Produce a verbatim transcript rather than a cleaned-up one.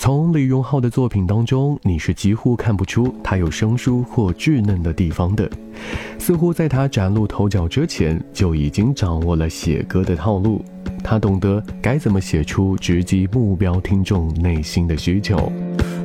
从李荣浩的作品当中，你是几乎看不出他有生疏或稚嫩的地方的，似乎在他崭露头角之前就已经掌握了写歌的套路，他懂得该怎么写出直击目标听众内心的需求。